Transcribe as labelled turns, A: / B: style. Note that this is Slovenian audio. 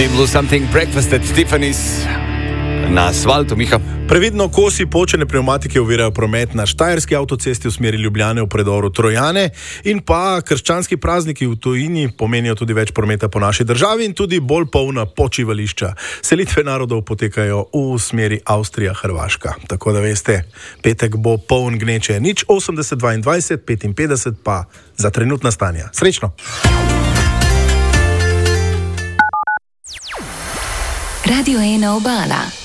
A: Deep Blue Something, Breakfast at Tiffany's na asfaltu, Miha.
B: Previdno kosi počene pnevmatike ovirajo promet na Štajerski avtocesti v smeri Ljubljane v predoru Trojane in pa krščanski prazniki v tujini pomenijo tudi več prometa po naši državi in tudi bolj polna počivališča. Selitve narodov potekajo v smeri Avstrija-Hrvaška. Tako da veste, petek bo poln gneče. 80 22 55 pa za trenutna stanja. Srečno!
C: Radio 1 Obala.